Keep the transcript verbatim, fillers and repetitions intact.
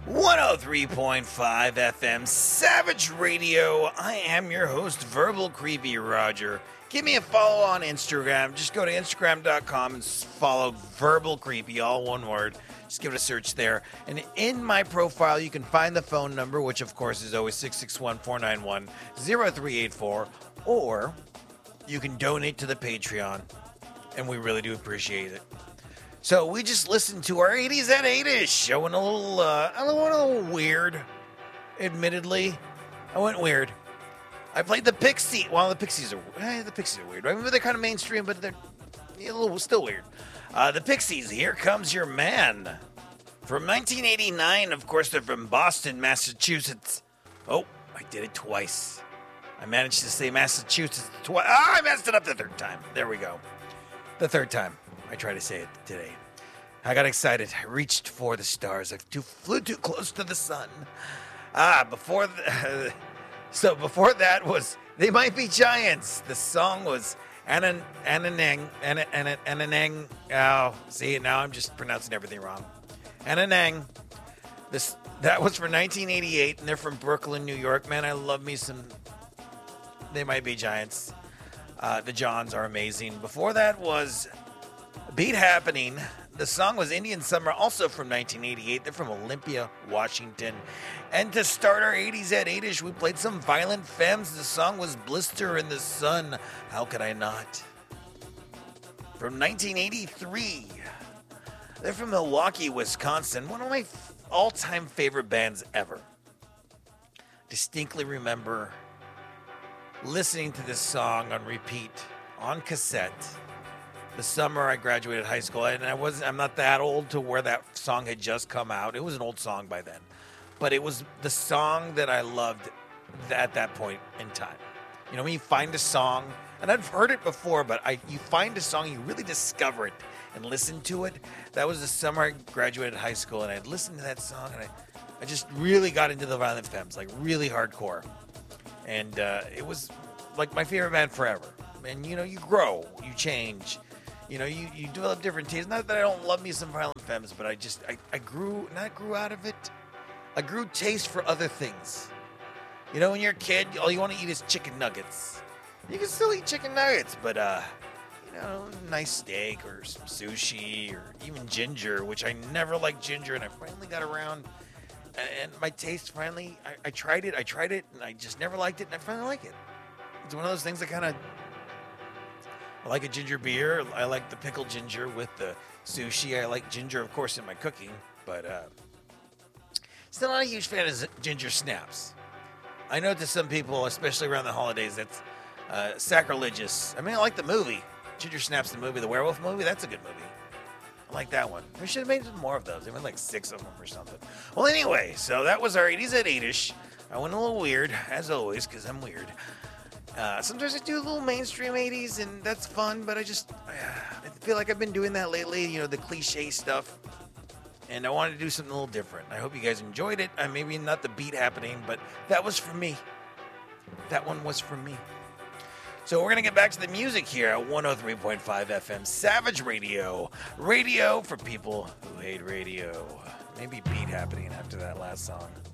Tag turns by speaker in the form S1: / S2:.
S1: one oh three point five F M Savage Radio. I am your host, Verbal Creepy Roger. Give me a follow on Instagram. Just go to instagram dot com and follow Verbal Creepy, all one word. Just give it a search there. And in my profile, you can find the phone number, which of course is always six six one, four nine one, zero three eight four, or you can donate to the Patreon, and we really do appreciate it. So we just listened to our eighties at eight-ish. I went a little, uh, I went a little weird, admittedly. I went weird. I played the Pixies. Well, the Pixies are, eh, the Pixies are weird. I mean, they're kind of mainstream, but they're a little, still weird. Uh, the Pixies, Here Comes Your Man. From nineteen eighty-nine, of course, they're from Boston, Massachusetts. Oh, I did it twice. I managed to say Massachusetts twice. Ah, I messed it up the third time. There we go. The third time I tried to say it today. I got excited. I reached for the stars. I too, flew too close to the sun. Ah, before the, uh, so before that was They Might Be Giants. The song was Ananang, Ananang, Ananang, Ananang. Oh, see, now I'm just pronouncing everything wrong. Ananang. This that was from nineteen eighty-eight, and they're from Brooklyn, New York. Man, I love me some They Might Be Giants. Uh, the Johns are amazing. Before that was Beat Happening. The song was Indian Summer, also from nineteen eighty-eight. They're from Olympia, Washington. And to start our eighties at eight-ish, we played some Violent Femmes. The song was Blister in the Sun. How could I not? From nineteen eighty-three. They're from Milwaukee, Wisconsin. One of my all-time favorite bands ever. Distinctly remember listening to this song on repeat, on cassette, the summer I graduated high school. And I wasn't, I'm not that old to where that song had just come out. It was an old song by then. But it was the song that I loved at that point in time. You know, when you find a song, and I've heard it before, but I you find a song, you really discover it and listen to it. That was the summer I graduated high school, and I'd listened to that song, and I, I just really got into the Violent Femmes, like really hardcore. And uh, it was like my favorite band forever. And, you know, you grow, you change. You know, you, you develop different tastes. Not that I don't love me some Violent Femmes, but I just, I, I grew, not grew out of it. I grew taste for other things. You know, when you're a kid, all you want to eat is chicken nuggets. You can still eat chicken nuggets, but, uh, you know, nice steak or some sushi or even ginger, which I never liked ginger, and I finally got around. And my taste finally, I, I tried it, I tried it, and I just never liked it, and I finally like it. It's one of those things that kind of, I like a ginger beer. I like the pickled ginger with the sushi. I like ginger, of course, in my cooking, but uh, still not a huge fan of ginger snaps. I know to some people, especially around the holidays, that's uh, sacrilegious. I mean, I like the movie. Ginger Snaps, the movie, the werewolf movie, that's a good movie. I like that one. We should have made some more of those. They made like six of them or something. Well, anyway, so that was our eighties at eight-ish. I went a little weird, as always, because I'm weird. Uh, sometimes I do a little mainstream eighties, and that's fun, but I just uh, I feel like I've been doing that lately, you know, the cliche stuff. And I wanted to do something a little different. I hope you guys enjoyed it. Uh, maybe not the beat happening, but that was for me. That one was for me. So we're going to get back to the music here at one oh three point five F M Savage Radio. Radio for people who hate radio. Maybe beat happening after that last song.